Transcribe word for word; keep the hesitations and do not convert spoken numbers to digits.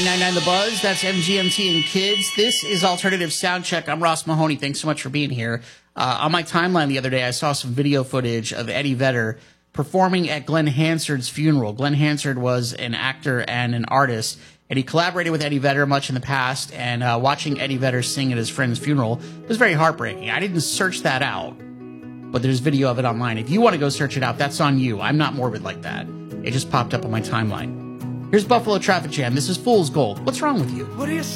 ninety-nine point nine The Buzz. That's M G M T and Kids. This is Alternative Soundcheck. I'm Ross Mahoney. Thanks so much for being here. Uh, on my timeline the other day, I saw some video footage of Eddie Vedder performing at Glenn Hansard's funeral. Glenn Hansard was an actor and an artist, and he collaborated with Eddie Vedder much in the past, and uh, watching Eddie Vedder sing at his friend's funeral was very heartbreaking. I didn't search that out, but there's video of it online. If you want to go search it out, that's on you. I'm not morbid like that. It just popped up on my timeline. Here's Buffalo Traffic Jam. This is Fool's Gold. What's wrong with you? What do you